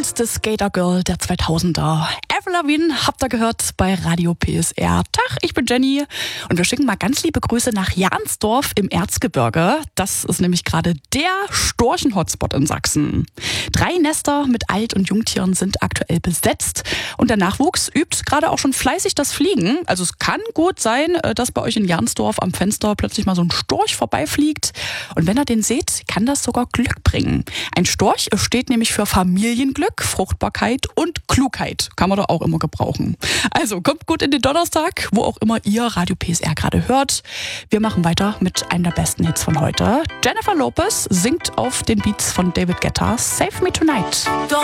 beste Skater-Girl der 2000er. Avril Lavigne habt ihr gehört bei Radio PSR. Tag, ich bin Jenny und wir schicken mal ganz liebe Grüße nach Jahnsdorf im Erzgebirge. Das ist nämlich gerade der Storchen-Hotspot in Sachsen. 3 Nester mit Alt- und Jungtieren sind aktuell besetzt und der Nachwuchs übt gerade auch schon fleißig das Fliegen. Also es kann gut sein, dass bei euch in Jahnsdorf am Fenster plötzlich mal so ein Storch vorbeifliegt. Und wenn ihr den seht, kann das sogar Glück bringen. Ein Storch steht nämlich für Familienglück, Fruchtbarkeit und Klugheit. Kann man doch auch immer gebrauchen. Also kommt gut in den Donnerstag, wo auch immer ihr Radio PSR gerade hört. Wir machen weiter mit einem der besten Hits von heute. Jennifer Lopez singt auf den Beats von David Guetta Save Me Tonight.